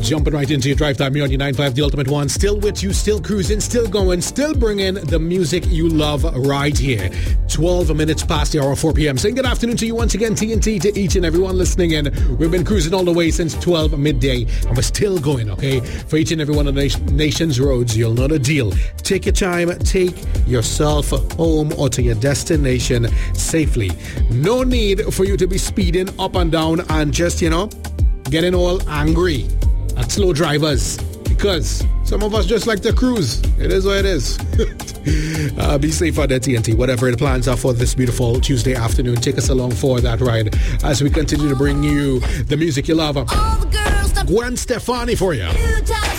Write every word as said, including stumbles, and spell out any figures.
Jumping right into your drive time here on your nine five, the ultimate one. Still with you, still cruising, still going, still bringing the music you love right here. twelve minutes past the hour, four p.m. Saying good afternoon to you once again, T N T, to each and everyone listening in. We've been cruising all the way since twelve midday, and we're still going, okay? For each and every one of the nation's roads, you'll know the deal. Take your time, take yourself home or to your destination safely. No need for you to be speeding up and down and just, you know, getting all angry at slow drivers, because some of us just like to cruise. It is what it is. uh, be safe out there, T N T. Whatever the plans are for this beautiful Tuesday afternoon, take us along for that ride as we continue to bring you the music you love. Gwen Stefani for you.